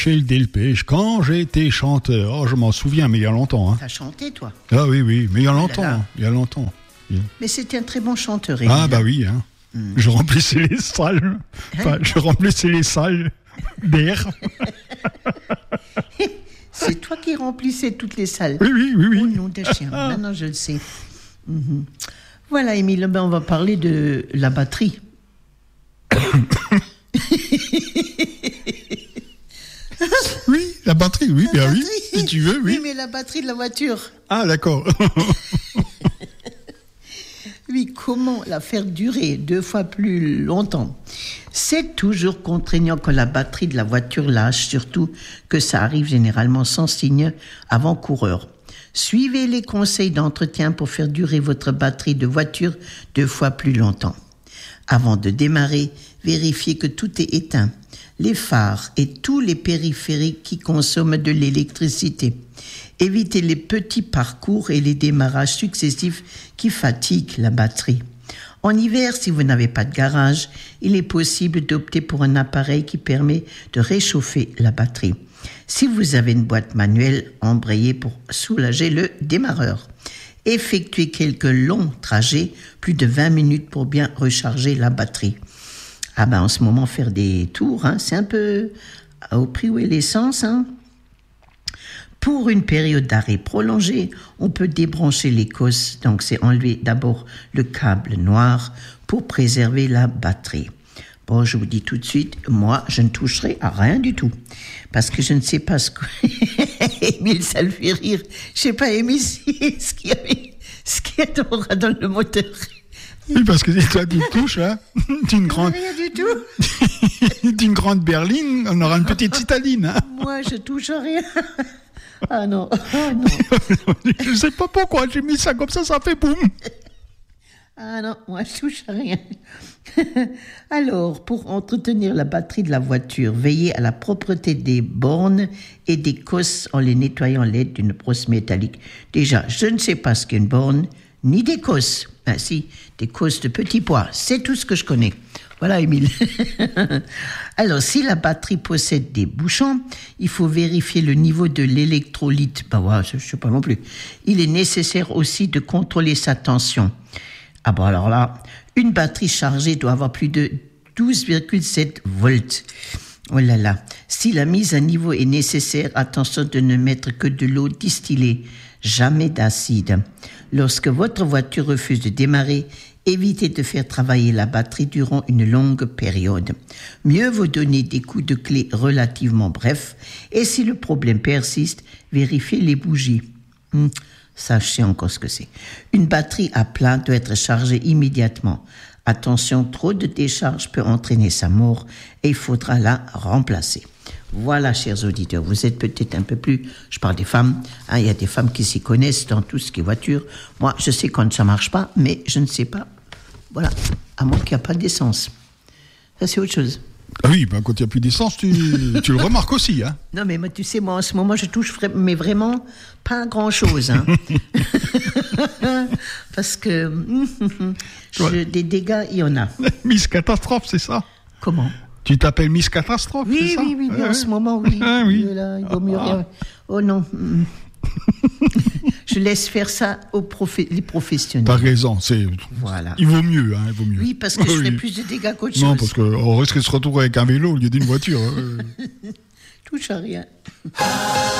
chez le Delpech, quand j'étais chanteur. Oh, je m'en souviens, mais il y a longtemps. Hein. T'as chanté, toi? Ah oui, mais il y a longtemps. là là. Il y a longtemps. Mais c'était un très bon chanteur, Émile. Ah bah oui, hein. Je remplissais les salles. Enfin, je remplissais les salles d'air. C'est toi qui remplissais toutes les salles. Oui. Oh, nom de chien. Maintenant, je le sais. Mhm. Voilà, Émile, ben, on va parler de la batterie. Oui, la batterie, oui, La bien oui. batterie. Si tu veux, oui. Oui, mais la batterie de la voiture. Ah, d'accord. Oui, comment la faire durer 2 fois plus longtemps? C'est toujours contraignant quand la batterie de la voiture lâche, surtout que ça arrive généralement sans signe avant-coureur. Suivez les conseils d'entretien pour faire durer votre batterie de voiture 2 fois plus longtemps. Avant de démarrer, vérifiez que tout est éteint, les phares et tous les périphériques qui consomment de l'électricité. Évitez les petits parcours et les démarrages successifs qui fatiguent la batterie. En hiver, si vous n'avez pas de garage, il est possible d'opter pour un appareil qui permet de réchauffer la batterie. Si vous avez une boîte manuelle, embrayez pour soulager le démarreur. Effectuez quelques longs trajets, plus de 20 minutes pour bien recharger la batterie. Ah ben en ce moment, faire des tours, c'est un peu au prix où est l'essence. Pour une période d'arrêt prolongée, on peut débrancher les cosses, donc c'est enlever d'abord le câble noir pour préserver la batterie. Bon, je vous dis tout de suite, moi, je ne toucherai à rien du tout. Parce que je ne sais pas ce que... Émile, ça le fait rire. Je sais pas, Émile, ce qu'il y a dans le moteur. Oui, parce que si toi, tu touches, d'une grande... Rien du tout. d'une grande berline, on aura une petite citadine. Moi, je touche à rien. Ah non, oh non. Je sais pas pourquoi j'ai mis ça comme ça fait boum. Ah non, moi je touche à rien. Alors, pour entretenir la batterie de la voiture, veillez à la propreté des bornes et des cosses en les nettoyant à l'aide d'une brosse métallique. Déjà, je ne sais pas ce qu'est une borne, ni des cosses. Ah si, des cosses de petits pois, c'est tout ce que je connais. Voilà, Émile. Alors, si la batterie possède des bouchons, il faut vérifier le niveau de l'électrolyte. Ben voilà, je ne sais pas non plus. Il est nécessaire aussi de contrôler sa tension. Ah bon, alors là, une batterie chargée doit avoir plus de 12,7 volts. Oh là là. Si la mise à niveau est nécessaire, attention de ne mettre que de l'eau distillée, jamais d'acide. Lorsque votre voiture refuse de démarrer, évitez de faire travailler la batterie durant une longue période. Mieux vaut donner des coups de clé relativement brefs et si le problème persiste, vérifiez les bougies. Ça, je sais encore ce que c'est. Une batterie à plein doit être chargée immédiatement. Attention, trop de décharge peut entraîner sa mort et il faudra la remplacer. Voilà, chers auditeurs, vous êtes peut-être un peu plus... Je parle des femmes, il y a des femmes qui s'y connaissent dans tout ce qui est voiture. Moi, je sais quand ça marche pas, mais je ne sais pas. Voilà, à moins qu'il n'y a pas d'essence. Ça, c'est autre chose. Ah oui, ben quand il n'y a plus d'essence, tu le remarques aussi. Non, mais moi, tu sais, moi, en ce moment, je touche mais vraiment pas grand-chose. Parce que des dégâts, il y en a. Miss Catastrophe, c'est ça? Comment? Tu t'appelles Miss Catastrophe, oui, c'est ça? Oui, en ce moment, oui. Ah, oui. Là, il vaut mieux rien. Oh non. Je laisse faire ça les professionnels. T'as raison, voilà. Il vaut mieux, il vaut mieux. Oui, parce que je ferai plus de dégâts qu'autre chose. Non, parce qu'on risque de se retrouver avec un vélo au lieu d'une voiture. Touche à rien.